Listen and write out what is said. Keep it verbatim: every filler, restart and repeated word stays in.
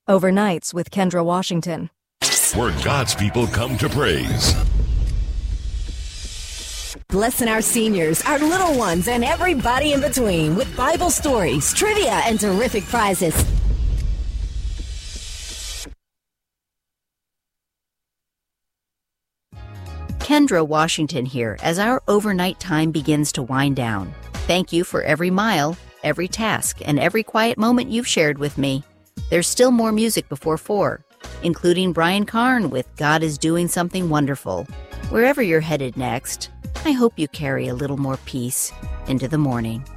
Overnights with Kendra Washington. Where God's people come to praise. Blessing our seniors, our little ones, and everybody in between with Bible stories, trivia, and terrific prizes. Kendra Washington here as our overnight time begins to wind down. Thank you for every mile, every task, and every quiet moment you've shared with me. There's still more music before four, including Brian Karn with God is Doing Something Wonderful. Wherever you're headed next, I hope you carry a little more peace into the morning.